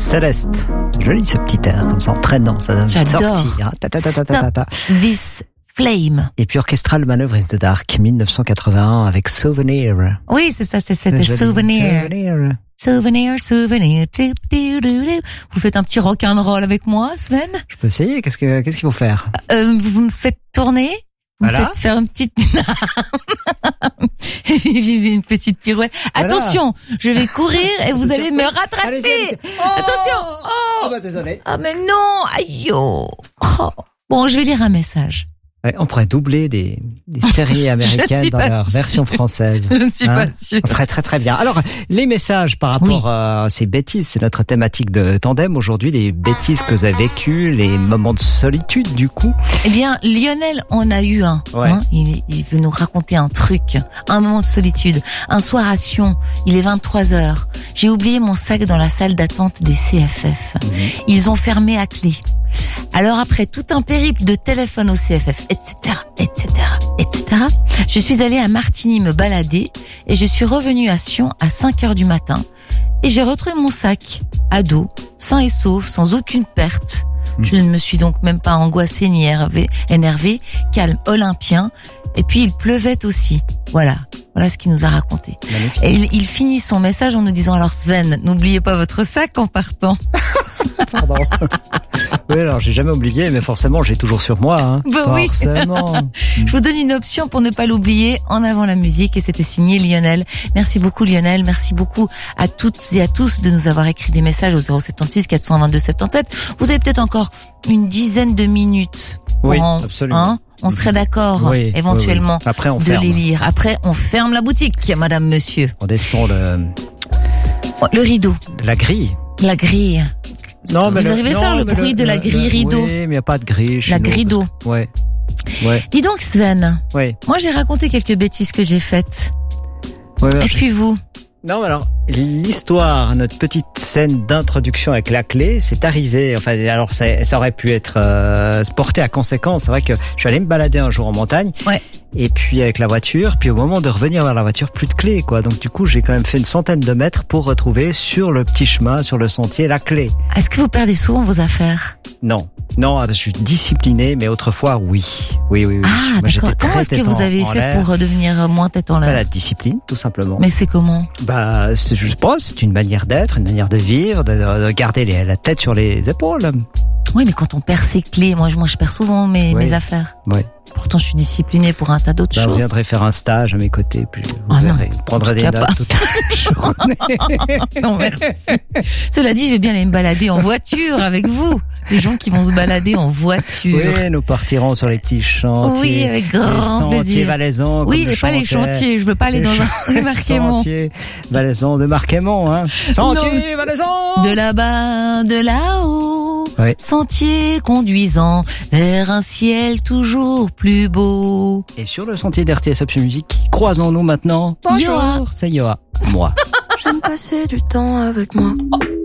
Céleste. Joli ce petit air, comme ça, entraînant, ça donne sortir. Stop this flame. Et puis Orchestral Manœuvre in the Dark, 1981, avec Souvenir. Oui, c'est ça, c'était Souvenir. Souvenir. Vous faites un petit rock'n'roll avec moi, Sven? Je peux essayer, qu'est-ce qu'il faut faire? Vous me faites tourner? Vous me faites faire une petite... J'ai vu une petite pirouette. Voilà. Attention, je vais courir et vous allez me rattraper. Allez-y. Attention. Oh bah désolé. Ah mais non, aïe. Oh. Bon, je vais lire un message. Ouais, on pourrait doubler des séries américaines dans leur version française. Je ne suis pas sûre. On ferait très très bien. Alors, les messages par rapport à ces bêtises, c'est notre thématique de tandem aujourd'hui, les bêtises que vous avez vécues, les moments de solitude du coup. Eh bien, Lionel en a eu un. Ouais. Hein, il veut nous raconter un truc, un moment de solitude. Un soir à Sion, il est 23h. J'ai oublié mon sac dans la salle d'attente des CFF. Ils ont fermé à clé. Alors après tout un périple de téléphone au CFF, etc., je suis allée à Martigny me balader et je suis revenue à Sion à 5h du matin et j'ai retrouvé mon sac à dos, sain et sauf, sans aucune perte. Je ne me suis donc même pas angoissée ni énervée, calme, olympien. Et puis il pleuvait aussi. Voilà ce qu'il nous a raconté. Magnifique. Et il finit son message en nous disant, alors Sven, n'oubliez pas votre sac en partant. Pardon. Oui, alors j'ai jamais oublié, mais forcément j'ai toujours sur moi. Hein. Bah forcément. Oui. Je vous donne une option pour ne pas l'oublier. En avant la musique, et c'était signé Lionel. Merci beaucoup Lionel. Merci beaucoup à toutes et à tous de nous avoir écrit des messages au 076 422 77. Vous avez peut-être encore une dizaine de minutes. Oui, absolument. On serait d'accord, éventuellement, oui. Après, on de ferme. les lire. Après, on ferme la boutique, madame, monsieur. On descend le rideau. La grille. La grille. Non, mais vous arrivez à faire le bruit de la grille rideau? Oui, mais il n'y a pas de grille chez nous. La grille d'eau. Ouais. Dis donc, Sven. Oui. Moi, j'ai raconté quelques bêtises que j'ai faites. Ouais, et puis vous? Non, mais alors, l'histoire, notre petite scène d'introduction avec la clé, c'est arrivé. Enfin, alors, ça aurait pu être porté à conséquence. C'est vrai que je suis allé me balader un jour en montagne. Ouais. Et puis avec la voiture, puis au moment de revenir vers la voiture, plus de clé, quoi. Donc du coup, j'ai quand même fait une centaine de mètres pour retrouver sur le petit chemin, sur le sentier, la clé. Est-ce que vous perdez souvent vos affaires? Non, je suis discipliné, mais autrefois, oui. Ah, moi, d'accord. Comment est-ce que vous avez fait pour devenir moins tête en l'air? La discipline, tout simplement. Mais c'est comment? Je sais pas, c'est une manière d'être, une manière de vivre, de garder la tête sur les épaules. Oui, mais quand on perd ses clés, moi je perds souvent mes affaires. Ouais. Pourtant, je suis disciplinée pour un tas d'autres choses. Je viendrai faire un stage à mes côtés, puis vous prendrez des notes toute la journée. Non, merci. Cela dit, je vais bien aller me balader en voiture avec vous. Les gens qui vont se balader en voiture. Oui, nous partirons sur les petits chantiers. Oui, avec grand plaisir. Sentiers valaisons. Oui, mais pas les chantiers. Je veux pas aller dans un Marquémont. Sentiers valaisons de Marquémont, hein. Sentiers valaisons. De là-bas, de là-haut. Oui. Sentier conduisant vers un ciel toujours plus beau. Et sur le sentier d'RTS Option Music, croisons-nous maintenant. Yoa. C'est Yoa. Moi. J'aime passer du temps avec moi.